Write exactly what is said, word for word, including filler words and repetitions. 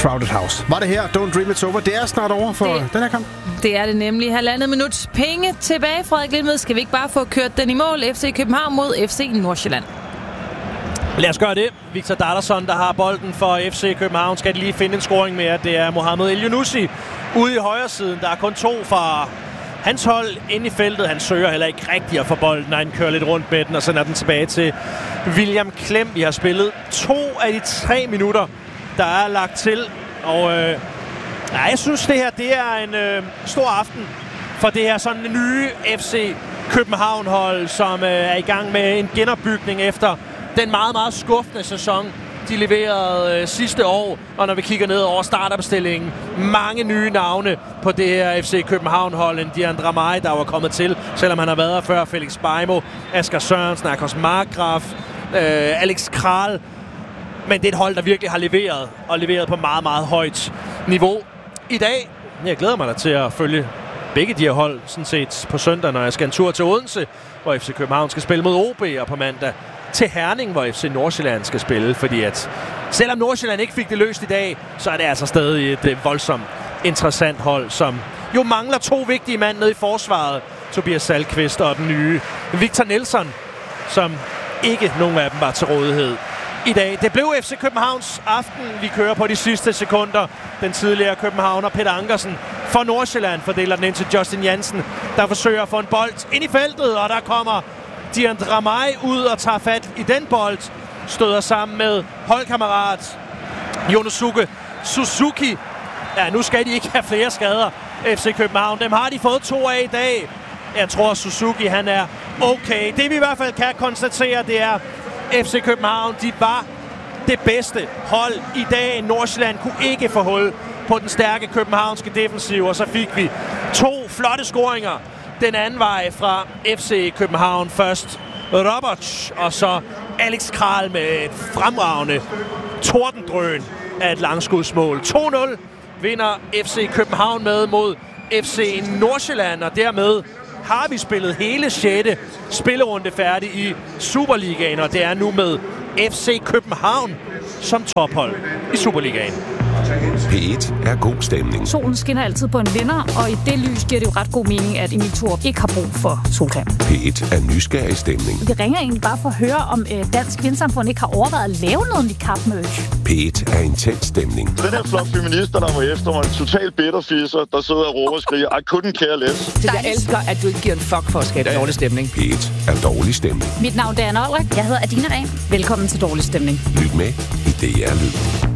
Crowded House. Var det her? Don't Dream It's Over. Det er snart over for det, den her kamp. Det er det nemlig. Halvandet minut penge tilbage, Frederik Lindved. Skal vi ikke bare få kørt den i mål? F C København mod F C Nordsjælland. Lad os gøre det. Victor Dalason, der har bolden for F C København, skal lige finde en scoring med. Det er Mohamed Elyounoussi ude i højre siden. Der er kun to fra hans hold inde i feltet. Han søger heller ikke rigtig at få bolden, når han kører lidt rundt med den, og sender den tilbage til William Klem. Vi har spillet to af de tre minutter, der er lagt til. Og øh, ja, jeg synes, det her det er en øh, stor aften for det her sådan nye F C København-hold, som øh, er i gang med en genopbygning efter den meget, meget skuffende sæson, de leverede øh, sidste år. Og når vi kigger ned over startopstillingen, mange nye navne på det her F C København-hold. En Diandra Maj, der var kommet til, selvom han har været her før. Felix Beimo, Asger Sørensen, Akos Markgraf, øh, Alex Kral. Men det er et hold, der virkelig har leveret, og leveret på meget, meget højt niveau. I dag, jeg glæder mig da til at følge begge de her hold, sådan set på søndag, når jeg skal en tur til Odense, hvor F C København skal spille mod O B, og på mandag til Herning, hvor F C Nordsjælland skal spille. Fordi at selvom Nordsjælland ikke fik det løst i dag, så er det altså stadig et øh, voldsomt interessant hold, som jo mangler to vigtige mænd nede i forsvaret. Tobias Salkvist og den nye Victor Nelson, som ikke nogen af dem var til rådighed i dag. Det blev F C Københavns aften. Vi kører på de sidste sekunder. Den tidligere københavner Peter Ankersen for Nordsjælland fordeler den ind til Justin Jansen, der forsøger at få en bold ind i feltet, og der kommer Diandra Maj ud og tager fat i den bold. Støder sammen med holdkammerat Yonosuke Suzuki. Ja, nu skal de ikke have flere skader, F C København. Dem har de fået to af i dag. Jeg tror, Suzuki han er okay. Det vi i hvert fald kan konstatere, det er, F C København, de var det bedste hold i dag. Nordsjælland kunne ikke få hul på den stærke københavnske defensiv, og så fik vi to flotte scoringer den anden vej fra F C København. Først Robert, og så Alex Kral med et fremragende tordendrøn af et langskudsmål. to nul vinder F C København med mod F C Nordsjælland, og dermed har vi spillet hele sjette spillerunde færdig i Superligaen, og det er nu med F C København som tophold i Superligaen. P et er god stemning. Solen skinner altid på en vinder, og i det lys giver det jo ret god mening, at Emil Thorup ikke har brug for solcreme. P et er nysgerrig stemning. Vi ringer egentlig bare for at høre, om øh, Dansk Vindsamfund ikke har overvejet at lave noget niqab-merch. P et er intens stemning. Den her flok feminister, der var efter mig, en total bitterfisser, der sidder og råber og skriger, I couldn't care less. Så jeg elsker, at du ikke giver en fuck for at skabe dårlig stemning. P et er dårlig stemning. Mit navn er Anna Olrik. Jeg hedder Adina Dahl. Velkommen til Dårlig Stemning. Lyt med i D R Lyd.